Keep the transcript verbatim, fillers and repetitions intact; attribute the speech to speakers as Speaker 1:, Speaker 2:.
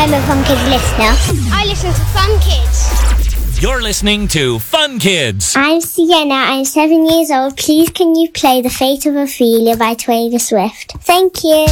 Speaker 1: I'm a Fun Kids listener. I listen to Fun Kids.
Speaker 2: You're listening to Fun Kids.
Speaker 1: I'm Sienna. I'm seven years old. Please can you play The Fate of Ophelia by Taylor Swift? Thank you.